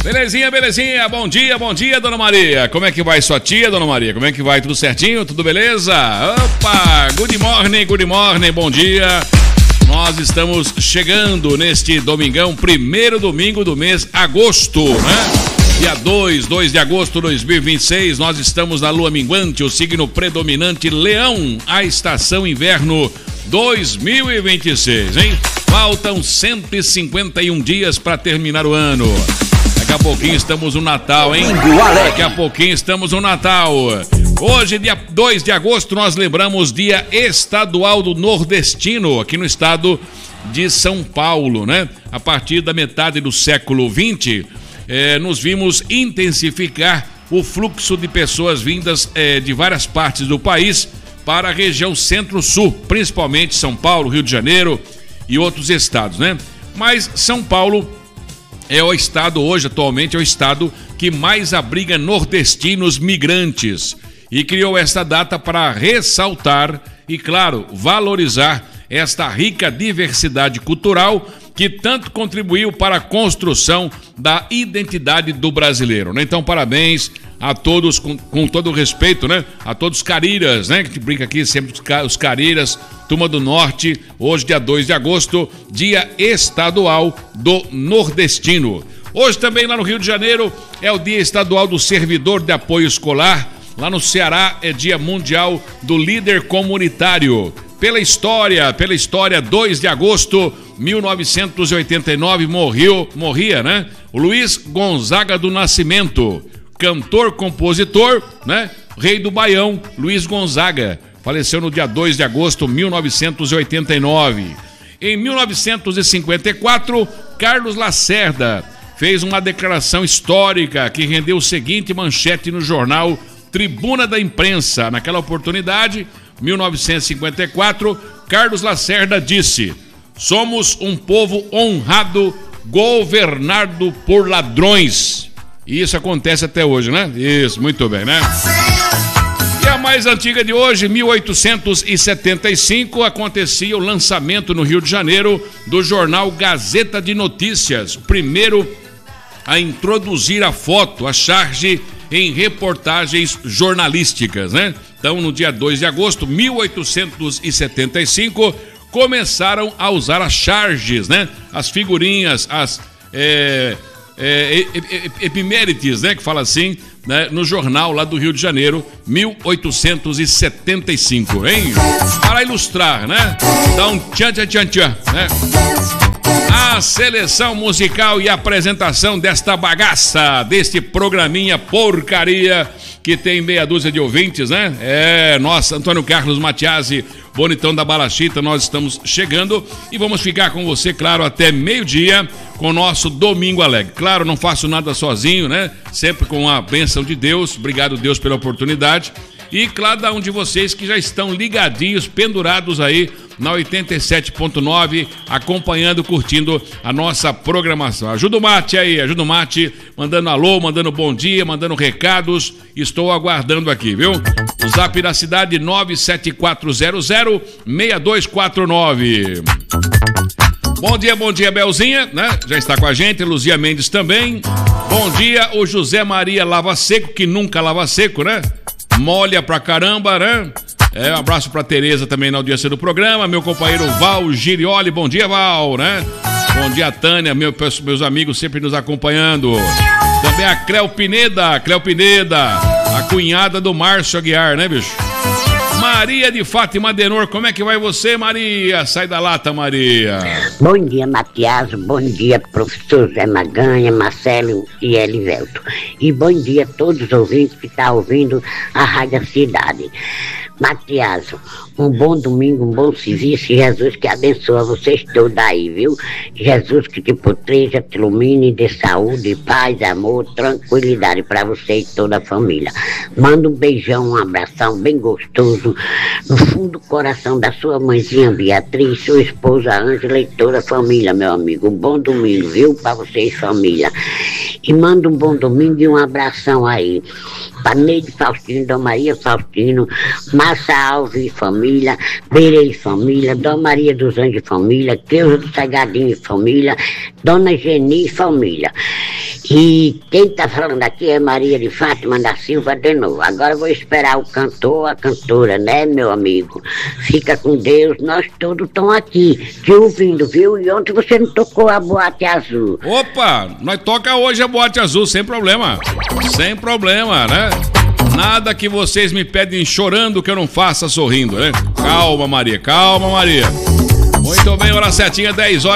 Belezinha, belezinha. Bom dia, Dona Maria. Como é que vai sua tia, Dona Maria? Como é que vai? Tudo certinho? Tudo beleza? Opa, good morning, bom dia. Nós estamos chegando neste domingão, primeiro domingo do mês agosto, né? Dia 2 de agosto de 2026, nós estamos na lua minguante, o signo predominante Leão, a estação inverno 2026, hein? Faltam 151 dias para terminar o ano. Daqui a pouquinho estamos no Natal, hein? Daqui a pouquinho estamos no Natal. Hoje, dia 2 de agosto, nós lembramos Dia Estadual do Nordestino, aqui no estado de São Paulo, né? A partir da metade do século XX, nos vimos intensificar o fluxo de pessoas vindas de várias partes do país para a região centro-sul, principalmente São Paulo, Rio de Janeiro e outros estados, né? Mas São Paulo é o estado hoje, atualmente, é o estado que mais abriga nordestinos migrantes e criou esta data para ressaltar e, claro, valorizar esta rica diversidade cultural que tanto contribuiu para a construção da identidade do brasileiro, né? Então, parabéns a todos, com todo o respeito, né? A todos os cariras, né? Que te brinca aqui sempre os cariras, turma do norte, hoje dia 2 de agosto, Dia Estadual do Nordestino. Hoje também lá no Rio de Janeiro é o Dia Estadual do Servidor de Apoio Escolar, lá no Ceará é Dia Mundial do Líder Comunitário. Pela história, 2 de agosto de 1989 morria, né? O Luiz Gonzaga do Nascimento, cantor, compositor, né? Rei do Baião, Luiz Gonzaga, faleceu no dia 2 de agosto de 1989. Em 1954, Carlos Lacerda fez uma declaração histórica que rendeu o seguinte manchete no jornal Tribuna da Imprensa. Naquela oportunidade, 1954, Carlos Lacerda disse: somos um povo honrado, governado por ladrões. E isso acontece até hoje, né? Isso, muito bem, né? E a mais antiga de hoje, 1875, acontecia o lançamento no Rio de Janeiro do jornal Gazeta de Notícias, o primeiro a introduzir a foto, a charge em reportagens jornalísticas, né? Então, no dia 2 de agosto de 1875, começaram a usar as charges, né? As figurinhas, as epimérides, né? Que fala assim, né? No jornal lá do Rio de Janeiro, 1875, hein? Para ilustrar, né? Dá um tchan, né? A seleção musical e apresentação desta bagaça, deste programinha porcaria que tem meia dúzia de ouvintes, né? Nossa, Antônio Carlos Matiasi, bonitão da Balachita, nós estamos chegando e vamos ficar com você, claro, até meio-dia com o nosso Domingo Alegre. Claro, não faço nada sozinho, né? Sempre com a bênção de Deus, obrigado Deus pela oportunidade. E cada um de vocês que já estão ligadinhos, pendurados aí na 87.9, acompanhando, curtindo a nossa programação. Ajuda o Mate aí, mandando alô, mandando bom dia, mandando recados. Estou aguardando aqui, viu? O zap da cidade 97400-6249. Bom dia, Belzinha, né? Já está com a gente, Luzia Mendes também. Bom dia, o José Maria Lava Seco, que nunca lava seco, né? Molha pra caramba, né? Um abraço pra Tereza também na audiência do programa. Meu companheiro Val Girioli, bom dia, Val, né? Bom dia, Tânia, meus amigos sempre nos acompanhando. Também a Cléo Pineda, a cunhada do Márcio Aguiar, né, bicho? Maria de Fátima Denor, como é que vai você, Maria? Sai da lata, Maria. Bom dia, Matias, bom dia, professor Zé Maganha, Marcelo e Elivelto. E bom dia a todos os ouvintes que estão ouvindo a Rádio Cidade. Matias, um bom domingo, um bom serviço e Jesus que abençoe vocês todos aí, viu? Jesus que te proteja, te ilumine, dê saúde, paz, amor, tranquilidade para você e toda a família. Manda um beijão, um abração bem gostoso no fundo do coração da sua mãezinha Beatriz, sua esposa Ângela e toda a família, meu amigo. Um bom domingo, viu? Para vocês, família. E manda um bom domingo e um abração aí para Neide Faustino, Dona Maria Faustino, Massa Alves e família, Beirei família, Dona Maria dos Anjos família, Cleusa do Sagadinho família, Dona Geni família. E quem tá falando aqui é Maria de Fátima da Silva de novo. Agora eu vou esperar o cantor, a cantora, né, meu amigo? Fica com Deus, nós todos estamos aqui, te ouvindo, viu? E ontem você não tocou a Boate Azul. Opa, nós toca hoje a Boate Azul, sem problema. Sem problema, né? Nada que vocês me pedem chorando que eu não faça sorrindo, né? Calma, Maria, calma, Maria. Muito bem, hora certinha,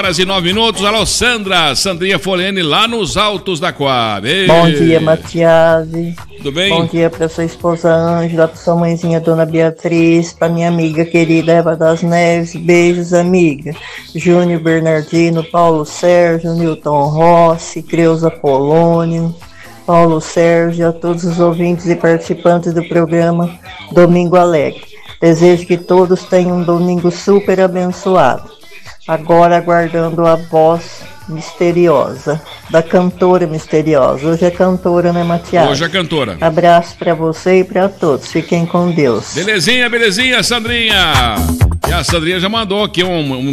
10h09. Alô, Sandrinha Folene, lá nos Altos da Coab. Bom dia, Matiasi. Tudo bem? Bom dia pra sua esposa Ângela, pra sua mãezinha Dona Beatriz, pra minha amiga querida Eva das Neves. Beijos, amiga. Júnior Bernardino, Paulo Sérgio, Newton Rossi, Creuza Polônio, Paulo Sérgio, a todos os ouvintes e participantes do programa Domingo Alegre. Desejo que todos tenham um domingo super abençoado. Agora aguardando a voz misteriosa, da cantora misteriosa. Hoje é cantora, né, Matias? Hoje é cantora. Abraço pra você e pra todos. Fiquem com Deus. Belezinha, belezinha, Sandrinha. E a Sandrinha já mandou aqui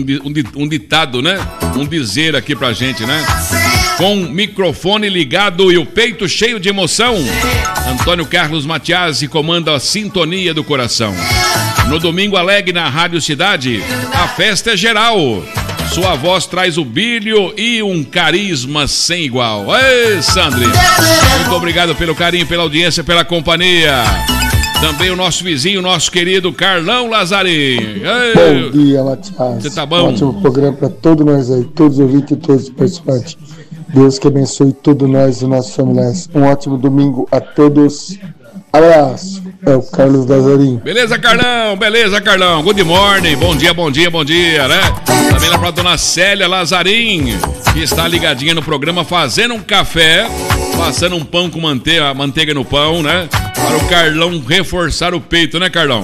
um ditado, né? Um dizer aqui pra gente, né? Com o microfone ligado e o peito cheio de emoção, Antônio Carlos Matiasi comanda a sintonia do coração. No Domingo Alegre na Rádio Cidade, a festa é geral. Sua voz traz o brilho e um carisma sem igual. Ei, Sandri! Muito obrigado pelo carinho, pela audiência, pela companhia. Também o nosso vizinho, nosso querido Carlão Lazarim. Ei. Bom dia, Matias. Você tá bom? Um ótimo programa para todos nós aí, todos os ouvintes e todos os participantes. Deus que abençoe todos nós e nossos familiares. Um ótimo domingo a todos. Abraço. É o Carlos Lazarim. Beleza, Carlão? Beleza, Carlão? Good morning. Bom dia, bom dia, bom dia, né? Também lá pra dona Célia Lazarim, que está ligadinha no programa, fazendo um café, passando um pão com manteiga no pão, né? Para o Carlão reforçar o peito, né, Carlão?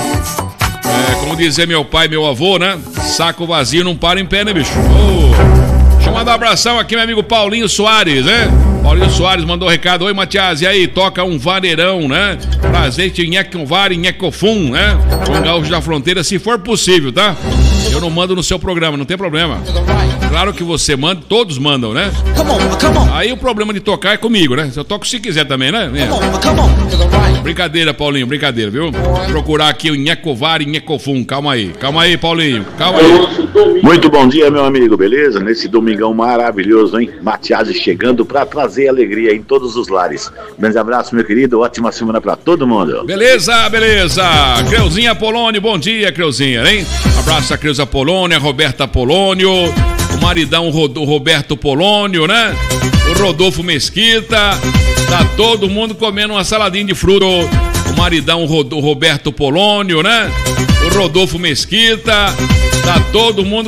Como dizia meu pai e meu avô, né? Saco vazio não para em pé, né, bicho? Deixa eu mandar um abração aqui, meu amigo Paulinho Soares, né? Paulinho Soares mandou um recado. Oi, Matias, e aí? Toca um vaneirão, né? Prazer, Nhecovar e Nhecofum, né? Com Gaúcho da Fronteira, se for possível, tá? Eu não mando no seu programa, não tem problema. Claro que você manda, todos mandam, né? Aí o problema de tocar é comigo, né? Eu toco se quiser também, né? Brincadeira, Paulinho, brincadeira, viu? Vou procurar aqui o Nhecovar e Nhecofum. Calma aí, Paulinho, calma aí. Muito bom dia, meu amigo, beleza? Nesse domingão maravilhoso, hein? Matias chegando pra trazer alegria em todos os lares. Grande abraço, meu querido, ótima semana pra todo mundo. Beleza, beleza. Creuzinha Polônio, bom dia, Creuzinha, hein? Abraço a Creuza Polônia, Roberta Polônio, o maridão Roberto Polônio, né? O Rodolfo Mesquita, tá todo mundo comendo uma saladinha de fruta. O maridão Roberto Polônio, né? O Rodolfo Mesquita, tá todo mundo